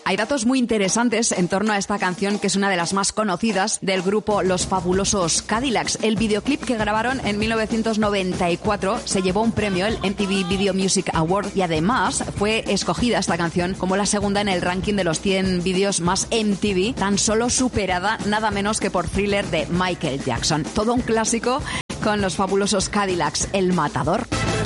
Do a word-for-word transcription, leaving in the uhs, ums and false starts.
Hay datos muy interesantes en torno a esta canción, que es una de las más conocidas del grupo Los Fabulosos Cadillacs. El videoclip que grabaron en mil novecientos noventa y cuatro se llevó un premio, el M T V Video Music Award, y además fue escogida esta canción como la segunda en el ranking de los cien vídeos más M T V, tan solo superada nada menos que por Thriller de Michael Jackson. Todo un clásico con Los Fabulosos Cadillacs, El Matador.